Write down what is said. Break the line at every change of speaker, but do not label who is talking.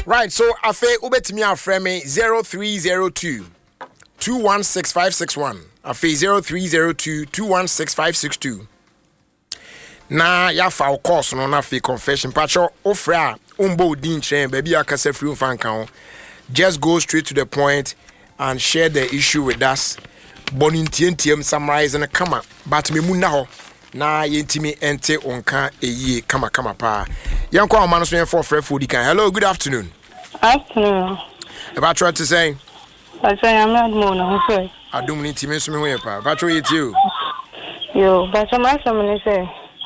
Right, so afe ubetimi afrɛ me 0302 216561. Afe 0302 216562. Na ya fa o course no na fe confession pacho ofra umbo din chen baby akasa free fan kan. Just go straight to the point and share the issue with us. Bonintiem summarize and kama but me mu na ho na yentimi ente onka eyi kama pa. Yanko amano so for free food kan. Hello, good afternoon.
Afternoon.
About try to say
I say I'm not more no say.
Adum ni timi so me ho ye pa. About you.
Yo, but some say